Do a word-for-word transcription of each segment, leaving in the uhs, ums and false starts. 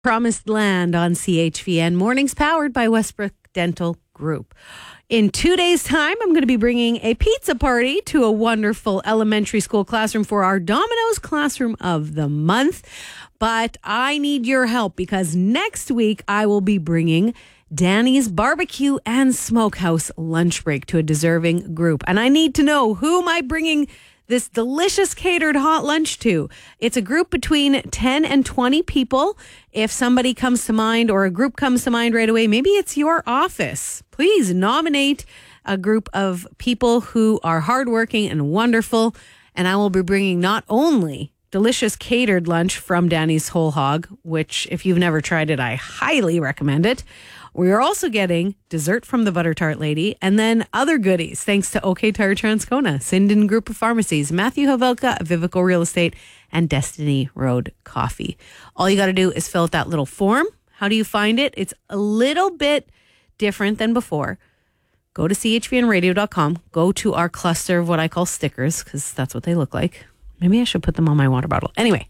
Promised Land on C H V N. Mornings powered by Westbrook Dental Group. In two days' time, I'm going to be bringing a pizza party to a wonderful elementary school classroom for our Domino's Classroom of the Month. But I need your help because next week I will be bringing Danny's Barbecue and Smokehouse lunch break to a deserving group. And I need to know, who am I bringing this delicious catered hot lunch to? It's a group between ten and twenty people. If somebody comes to mind or a group comes to mind right away, maybe it's your office. Please nominate a group of people who are hardworking and wonderful. And I will be bringing not only delicious catered lunch from Danny's Whole Hog, which if you've never tried it, I highly recommend it. We are also getting dessert from the Butter Tart Lady and then other goodies thanks to OK Tire Transcona, Sinden Group of Pharmacies, Matthew Havelka, Vivico Real Estate, and Destiny Road Coffee. All you got to do is fill out that little form. How do you find it? It's a little bit different than before. Go to c h v n radio dot com. Go to our cluster of what I call stickers, because that's what they look like. Maybe I should put them on my water bottle. Anyway,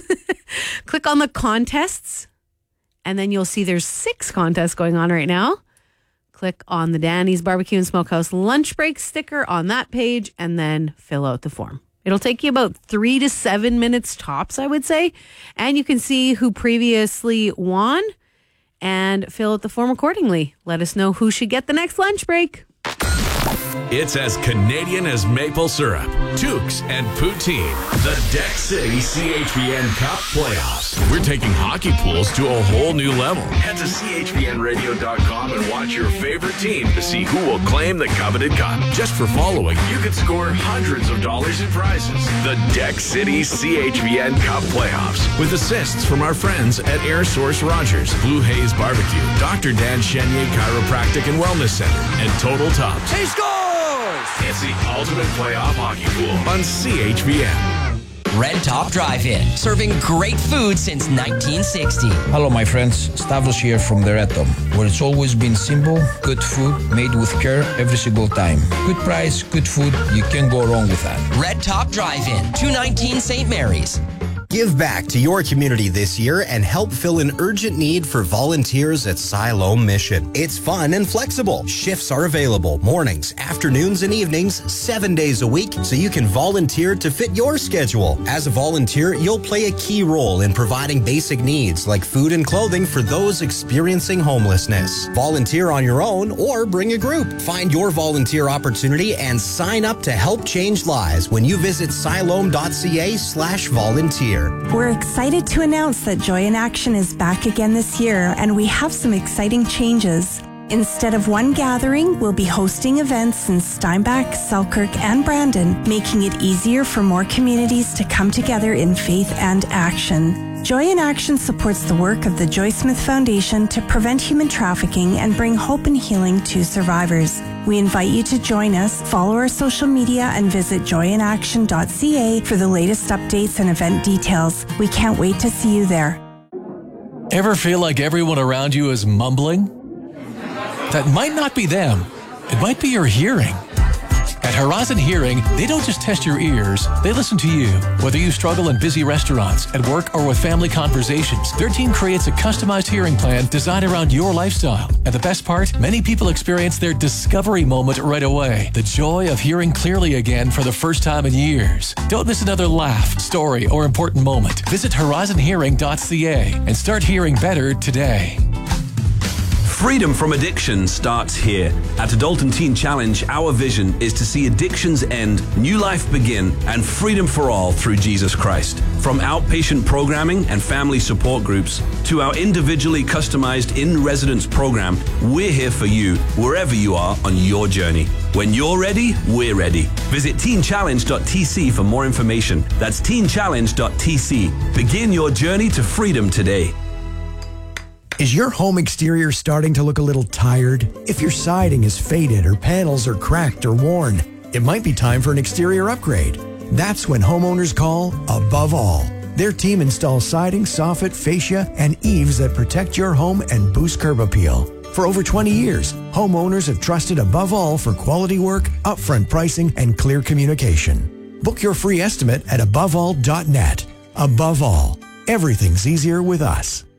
click on the contests. And then you'll see there's six contests going on right now. Click on the Danny's Barbecue and Smokehouse lunch break sticker on that page and then fill out the form. It'll take you about three to seven minutes tops, I would say. And you can see who previously won and fill out the form accordingly. Let us know who should get the next lunch break. It's as Canadian as maple syrup, toques, and poutine. The Deck City C H V N Cup Playoffs. We're taking hockey pools to a whole new level. Head to c h v n radio dot com and watch your favorite team to see who will claim the coveted cup. Just for following, you could score hundreds of dollars in prizes. The Deck City C H V N Cup Playoffs. With assists from our friends at Air Source Rogers, Blue Haze Barbecue, Doctor Dan Chenier Chiropractic and Wellness Center, and Total Tops. He scores! It's the ultimate playoff hockey pool on C H V N. Red Top Drive-In, serving great food since nineteen sixty. Hello, my friends. Stavros here from the Red Top, where it's always been simple, good food, made with care every single time. Good price, good food. You can't go wrong with that. Red Top Drive-In, two nineteen Saint Mary's. Give back to your community this year and help fill an urgent need for volunteers at Siloam Mission. It's fun and flexible. Shifts are available mornings, afternoons, and evenings, seven days a week, so you can volunteer to fit your schedule. As a volunteer, you'll play a key role in providing basic needs like food and clothing for those experiencing homelessness. Volunteer on your own or bring a group. Find your volunteer opportunity and sign up to help change lives when you visit siloam dot c a slash volunteer. We're excited to announce that Joy in Action is back again this year, and we have some exciting changes. Instead of one gathering, we'll be hosting events in Steinbach, Selkirk, and Brandon, making it easier for more communities to come together in faith and action. Joy in Action supports the work of the Joy Smith Foundation to prevent human trafficking and bring hope and healing to survivors. We invite you to join us, follow our social media, and visit joy in action dot c a for the latest updates and event details. We can't wait to see you there. Ever feel like everyone around you is mumbling? That might not be them. It might be your hearing. At Horizon Hearing, they don't just test your ears, they listen to you. Whether you struggle in busy restaurants, at work, or with family conversations, their team creates a customized hearing plan designed around your lifestyle. And the best part, many people experience their discovery moment right away. The joy of hearing clearly again for the first time in years. Don't miss another laugh, story, or important moment. Visit horizon hearing dot c a and start hearing better today. Freedom from addiction starts here. At Adult and Teen Challenge, our vision is to see addictions end, new life begin, and freedom for all through Jesus Christ. From outpatient programming and family support groups to our individually customized in-residence program, we're here for you wherever you are on your journey. When you're ready, we're ready. Visit teen challenge dot t c for more information. That's teen challenge dot t c. Begin your journey to freedom today. Is your home exterior starting to look a little tired? If your siding is faded or panels are cracked or worn, it might be time for an exterior upgrade. That's when homeowners call Above All. Their team installs siding, soffit, fascia, and eaves that protect your home and boost curb appeal. For over twenty years, homeowners have trusted Above All for quality work, upfront pricing, and clear communication. Book your free estimate at above all dot net. Above All, everything's easier with us.